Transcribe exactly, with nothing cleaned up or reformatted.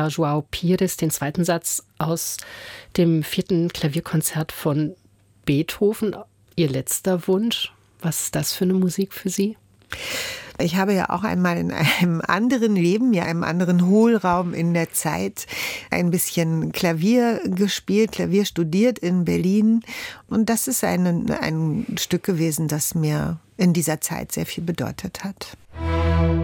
ja João Pires, den zweiten Satz aus dem vierten Klavierkonzert von Beethoven. Ihr letzter Wunsch, was ist das für eine Musik für Sie? Ich habe ja auch einmal in einem anderen Leben, ja einem anderen Hohlraum in der Zeit, ein bisschen Klavier gespielt, Klavier studiert in Berlin. Und das ist ein, ein Stück gewesen, das mir in dieser Zeit sehr viel bedeutet hat.